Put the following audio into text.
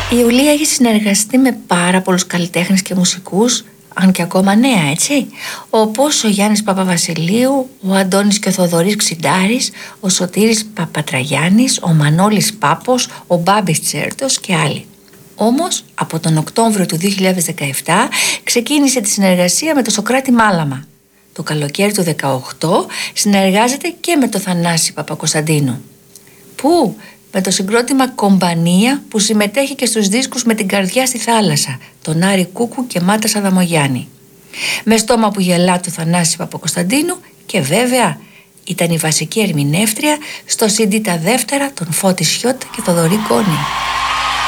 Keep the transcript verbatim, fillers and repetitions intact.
Η Ιουλία έχει συνεργαστεί με πάρα πολλούς καλλιτέχνες και μουσικούς, αν και ακόμα νέα, έτσι, όπως ο Γιάννης Παπαβασιλείου, ο Αντώνης και ο Θοδωρής Ξιντάρης, ο Σωτήρης Παπατραγιάννης, ο Μανώλης Πάπος, ο Μπάμπης Τσέρτος και άλλοι. Όμως, από τον Οκτώβριο του δύο χιλιάδες δεκαεπτά ξεκίνησε τη συνεργασία με τον Σωκράτη Μάλαμα. Το καλοκαίρι του δεκαοκτώ συνεργάζεται και με τον Θανάση Παπακοσταντίνου. Πού? Με το συγκρότημα Κομπανία, που συμμετέχει και στους δίσκους «Με την καρδιά στη θάλασσα», τον Άρη Κούκου και Μάτα Σαδαμογιάννη. Με στόμα που γελά του Θανάση Παπακοσταντίνου και βέβαια ήταν η βασική ερμηνεύτρια στο σι ντι τα δεύτερα των Φώτη Σιώτα και Θοδωρή Κόνη.